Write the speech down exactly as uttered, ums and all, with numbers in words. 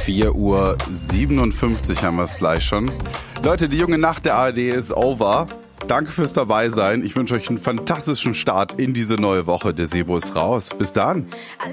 vier Uhr siebenundfünfzig haben wir es gleich schon. Leute, die junge Nacht der A R D ist over. Danke fürs dabei sein. Ich wünsche euch einen fantastischen Start in diese neue Woche. Der Sebo ist raus. Bis dann.